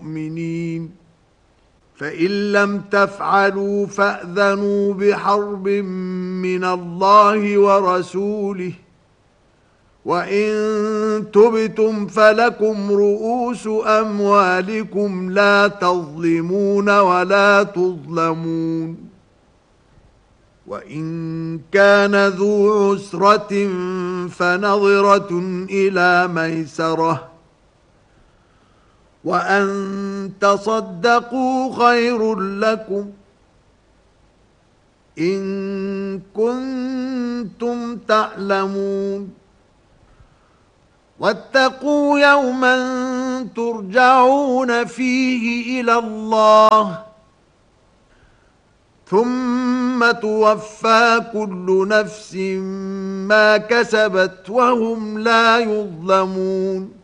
المؤمنين فإن لم تفعلوا فأذنوا بحرب من الله ورسوله وإن تبتم فلكم رؤوس أموالكم لا تظلمون ولا تظلمون وإن كان ذو عسرة فنظرة إلى ميسرة وأن تصدقوا خير لكم إن كنتم تعلمون واتقوا يوما ترجعون فيه إلى الله ثم توفى كل نفس ما كسبت وهم لا يظلمون